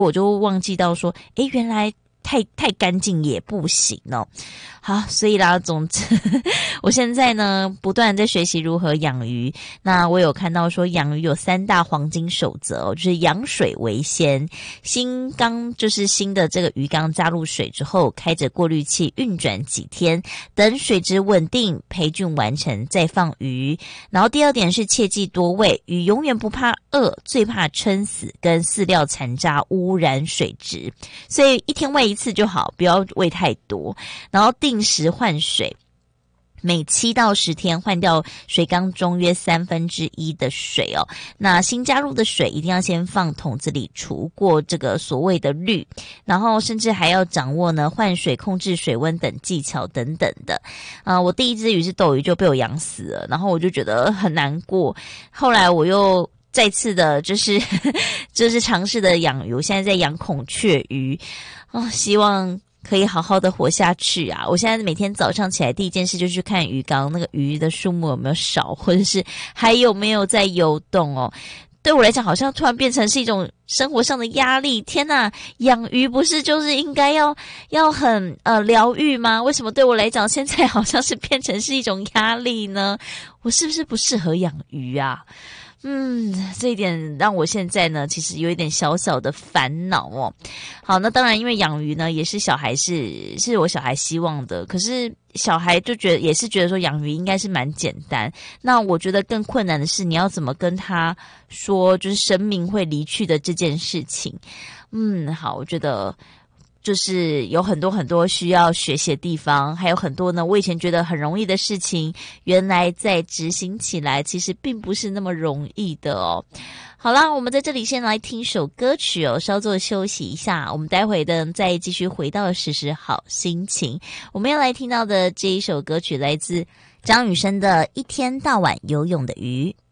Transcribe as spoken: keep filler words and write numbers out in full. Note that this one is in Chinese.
我就忘记到说，诶，原来太太干净也不行哦。好，所以啦，总之我现在呢不断在学习如何养鱼。那我有看到说养鱼有三大黄金守则哦，就是养水为先，新缸就是新的这个鱼缸加入水之后，开着过滤器运转几天，等水质稳定，培菌完成再放鱼。然后第二点是切忌多喂，鱼永远不怕饿，最怕撑死跟饲料残渣污染水质，所以一天喂一次就好，不要喂太多。然后定时换水，每七到十天换掉水缸中约三分之一的水哦。那新加入的水一定要先放桶子里除过这个所谓的氯，然后甚至还要掌握呢换水、控制水温等技巧等等的。啊、呃，我第一只鱼是斗鱼就被我养死了，然后我就觉得很难过。后来我又再次的就是就是尝试的养鱼，我现在在养孔雀鱼啊、哦，希望可以好好的活下去啊！我现在每天早上起来第一件事就去看鱼缸，那个鱼的数目有没有少，或者是还有没有在游动哦。对我来讲好像突然变成是一种生活上的压力。天哪，养鱼不是就是应该要要很呃疗愈吗？为什么对我来讲现在好像是变成是一种压力呢？我是不是不适合养鱼啊？嗯，这一点让我现在呢，其实有一点小小的烦恼哦。好，那当然，因为养鱼呢，也是小孩是是我小孩希望的，可是小孩就觉得也是觉得说养鱼应该是蛮简单。那我觉得更困难的是，你要怎么跟他说，就是生命会离去的这件事情。嗯，好，我觉得。就是有很多很多需要学习的地方，还有很多呢我以前觉得很容易的事情，原来在执行起来其实并不是那么容易的哦。好啦，我们在这里先来听首歌曲哦，稍作休息一下，我们待会的再继续回到时时好心情。我们要来听到的这一首歌曲来自张雨生的《一天到晚游泳的鱼》。